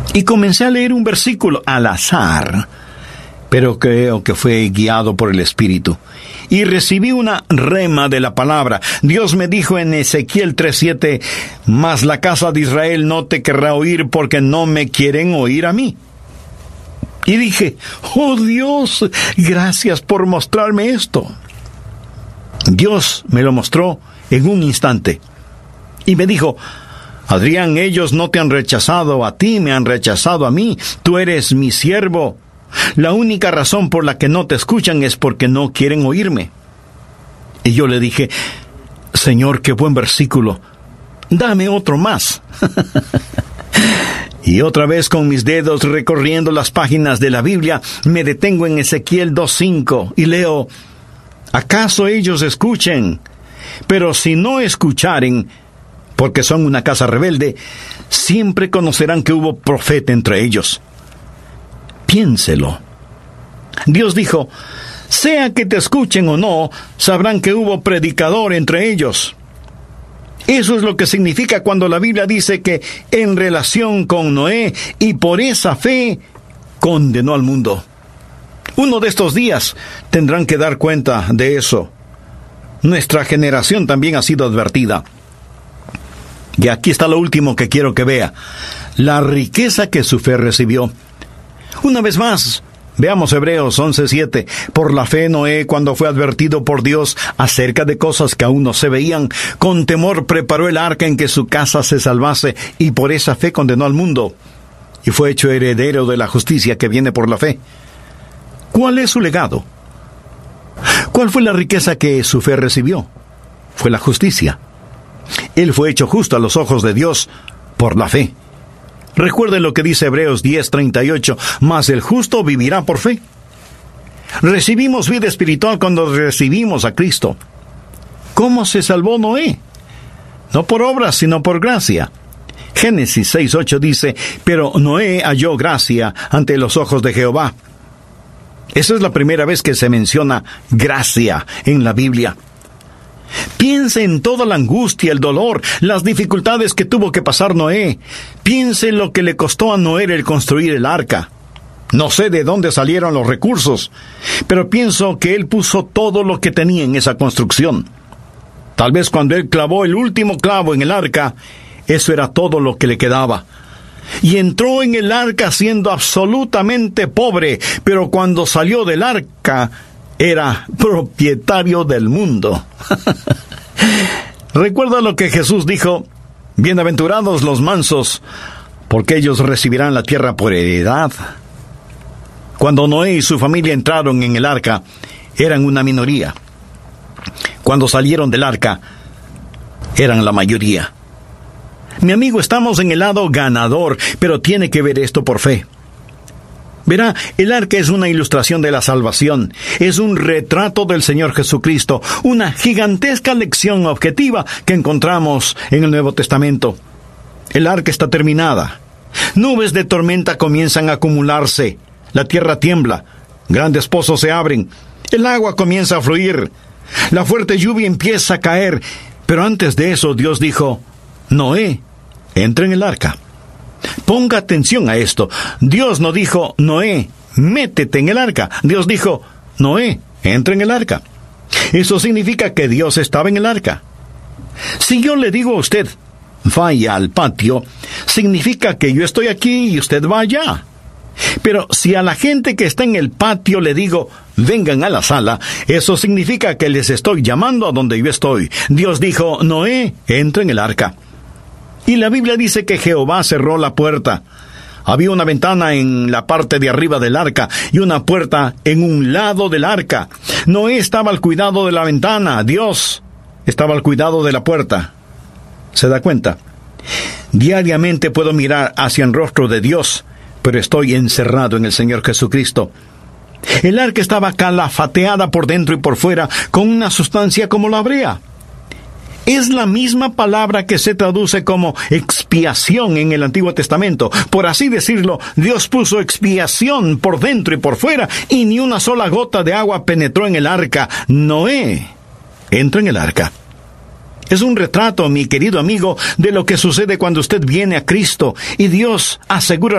Y comencé a leer un versículo al azar, pero creo que fue guiado por el Espíritu. Y recibí una rema de la palabra. Dios me dijo en Ezequiel 3:7, mas la casa de Israel no te querrá oír porque no me quieren oír a mí. Y dije, oh Dios, gracias por mostrarme esto. Dios me lo mostró en un instante. Y me dijo, Adrián, ellos no te han rechazado a ti, me han rechazado a mí. Tú eres mi siervo. La única razón por la que no te escuchan es porque no quieren oírme. Y yo le dije, Señor, qué buen versículo. Dame otro más. Y otra vez con mis dedos recorriendo las páginas de la Biblia, me detengo en Ezequiel 2:5 y leo, ¿acaso ellos escuchen? Pero si no escucharen, porque son una casa rebelde, siempre conocerán que hubo profeta entre ellos. Piénselo. Dios dijo, sea que te escuchen o no, sabrán que hubo predicador entre ellos. Eso es lo que significa cuando la Biblia dice que en relación con Noé, y por esa fe, condenó al mundo. Uno de estos días tendrán que dar cuenta de eso. Nuestra generación también ha sido advertida. Y aquí está lo último que quiero que vea. La riqueza que su fe recibió. Una vez más, veamos Hebreos 11:7. Por la fe Noé, cuando fue advertido por Dios acerca de cosas que aún no se veían, con temor preparó el arca en que su casa se salvase, y por esa fe condenó al mundo, y fue hecho heredero de la justicia que viene por la fe. ¿Cuál es su legado? ¿Cuál fue la riqueza que su fe recibió? Fue la justicia. Él fue hecho justo a los ojos de Dios por la fe. Recuerden lo que dice Hebreos 10:38, mas el justo vivirá por fe. Recibimos vida espiritual cuando recibimos a Cristo. ¿Cómo se salvó Noé? No por obras, sino por gracia. Génesis 6:8 dice, pero Noé halló gracia ante los ojos de Jehová. Esa es la primera vez que se menciona gracia en la Biblia. Piense en toda la angustia, el dolor, las dificultades que tuvo que pasar Noé. Piense en lo que le costó a Noé el construir el arca. No sé de dónde salieron los recursos, pero pienso que él puso todo lo que tenía en esa construcción. Tal vez cuando él clavó el último clavo en el arca, eso era todo lo que le quedaba. Y entró en el arca siendo absolutamente pobre, pero cuando salió del arca, era propietario del mundo. Recuerda lo que Jesús dijo, bienaventurados los mansos, porque ellos recibirán la tierra por heredad. Cuando Noé y su familia entraron en el arca, eran una minoría. Cuando salieron del arca, eran la mayoría. Mi amigo, estamos en el lado ganador, pero tiene que ver esto por fe. Verá, el arca es una ilustración de la salvación, es un retrato del Señor Jesucristo, una gigantesca lección objetiva que encontramos en el Nuevo Testamento. El arca está terminada. Nubes de tormenta comienzan a acumularse, la tierra tiembla, grandes pozos se abren, el agua comienza a fluir, la fuerte lluvia empieza a caer, pero antes de eso Dios dijo, Noé, entra en el arca. Ponga atención a esto. Dios no dijo, Noé, métete en el arca. Dios dijo, Noé, entra en el arca. Eso significa que Dios estaba en el arca. Si yo le digo a usted, vaya al patio, significa que yo estoy aquí y usted va allá. Pero si a la gente que está en el patio le digo, vengan a la sala, eso significa que les estoy llamando a donde yo estoy. Dios dijo, Noé, entra en el arca. Y la Biblia dice que Jehová cerró la puerta. Había una ventana en la parte de arriba del arca y una puerta en un lado del arca. Noé estaba al cuidado de la ventana. Dios estaba al cuidado de la puerta. ¿Se da cuenta? Diariamente puedo mirar hacia el rostro de Dios, pero estoy encerrado en el Señor Jesucristo. El arca estaba calafateada por dentro y por fuera con una sustancia como la brea. Es la misma palabra que se traduce como expiación en el Antiguo Testamento. Por así decirlo, Dios puso expiación por dentro y por fuera, y ni una sola gota de agua penetró en el arca. Noé entró en el arca. Es un retrato, mi querido amigo, de lo que sucede cuando usted viene a Cristo, y Dios asegura